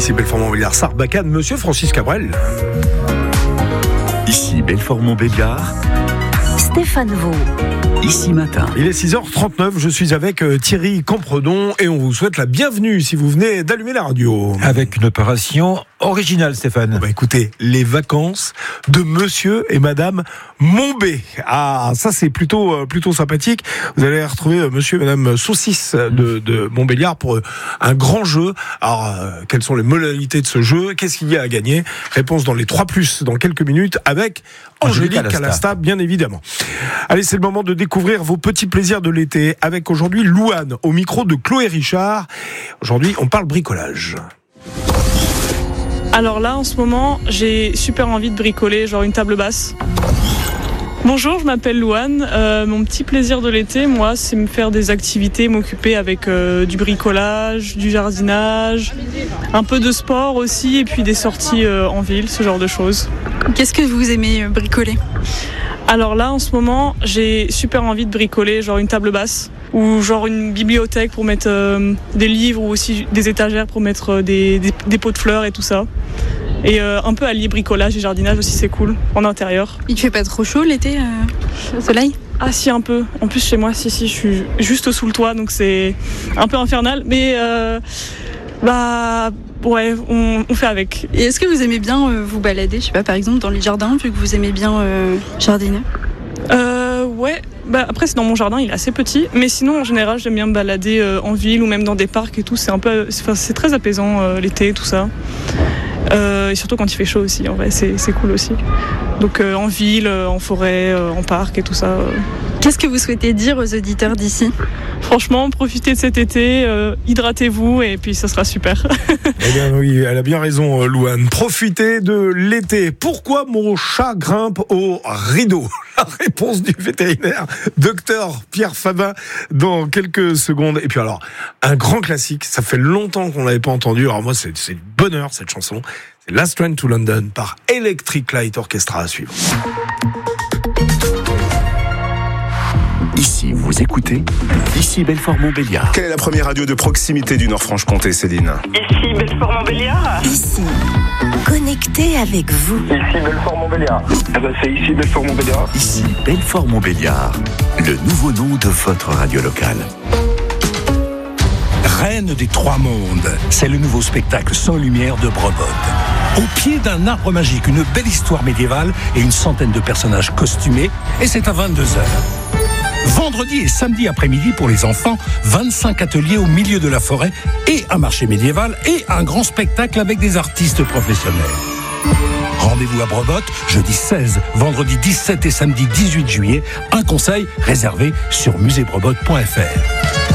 Ici Belfort-Montbéliard, Sarbacane, monsieur Francis Cabrel. Ici Belfort-Montbéliard, Stéphane Vaux. Ici Matin. Il est 6h39, je suis avec Thierry Campredon et on vous souhaite la bienvenue si vous venez d'allumer la radio. Avec une opération originale, Stéphane. Écoutez, les vacances de monsieur et madame Mombé. Ah, ça c'est plutôt sympathique. Vous allez retrouver monsieur et madame Saucisse de Montbéliard pour un grand jeu. Alors, quelles sont les modalités de ce jeu? Qu'est-ce qu'il y a à gagner? Réponse dans les 3+, dans quelques minutes, avec Angélique Calasta, bien évidemment. Allez, c'est le moment de découvrir vos petits plaisirs de l'été avec aujourd'hui Louane au micro de Chloé Richard. Aujourd'hui, on parle bricolage. Alors là, en ce moment, j'ai super envie de bricoler, genre une table basse. Bonjour, je m'appelle Louane. Mon petit plaisir de l'été, moi, c'est me faire des activités, m'occuper avec du bricolage, du jardinage, un peu de sport aussi, et puis des sorties en ville, ce genre de choses. Qu'est-ce que vous aimez bricoler ? Alors là, en ce moment, j'ai super envie de bricoler, genre une table basse, ou genre une bibliothèque pour mettre des livres, ou aussi des étagères pour mettre des pots de fleurs et tout ça. Et un peu allier bricolage et jardinage aussi, c'est cool, en intérieur. Il ne fait pas trop chaud l'été, au soleil ? Ah si, un peu. En plus, chez moi, je suis juste sous le toit, donc c'est un peu infernal. Mais ouais, on fait avec. Et est-ce que vous aimez bien vous balader, je sais pas, par exemple, dans les jardins, vu que vous aimez bien jardiner ? Ouais. Après, c'est dans mon jardin, il est assez petit. Mais sinon, en général, j'aime bien me balader en ville ou même dans des parcs et tout. C'est très apaisant l'été, tout ça. Et surtout quand il fait chaud aussi, en vrai, c'est cool aussi. Donc en ville, en forêt, en parc et tout ça. Qu'est-ce que vous souhaitez dire aux auditeurs d'ici ? Franchement, profitez de cet été, hydratez-vous et puis ça sera super. Eh bien oui, elle a bien raison, Louane. Profitez de l'été. Pourquoi mon chat grimpe au rideau ? La réponse du vétérinaire, docteur Pierre Fabin, dans quelques secondes. Et puis alors, un grand classique, ça fait longtemps qu'on l'avait pas entendu. Alors moi, c'est du bonheur cette chanson. C'est Last Train to London par Electric Light Orchestra à suivre. Ici, vous écoutez Ici Belfort-Montbéliard. Quelle est la première radio de proximité du Nord-Franche-Comté, Céline ? Ici Belfort-Montbéliard. Ici, connecté avec vous. Ici Belfort-Montbéliard. C'est ici Belfort-Montbéliard. Ici Belfort-Montbéliard, le nouveau nom de votre radio locale. Reine des Trois Mondes, c'est le nouveau spectacle sans lumière de Brobot. Au pied d'un arbre magique, une belle histoire médiévale et une centaine de personnages costumés, et c'est à 22h. Vendredi et samedi après-midi pour les enfants, 25 ateliers au milieu de la forêt et un marché médiéval et un grand spectacle avec des artistes professionnels. Rendez-vous à Brobot, jeudi 16, vendredi 17 et samedi 18 juillet. Un conseil réservé sur musée-brobot.fr.